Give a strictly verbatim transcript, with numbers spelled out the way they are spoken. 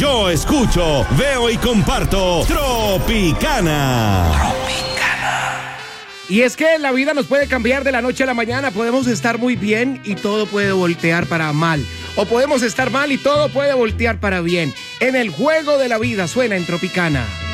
Yo escucho, veo y comparto Tropicana. Y es que la vida nos puede cambiar de la noche a la mañana. Podemos estar muy bien y todo puede voltear para mal. O podemos estar mal y todo puede voltear para bien. En el juego de la vida suena en Tropicana.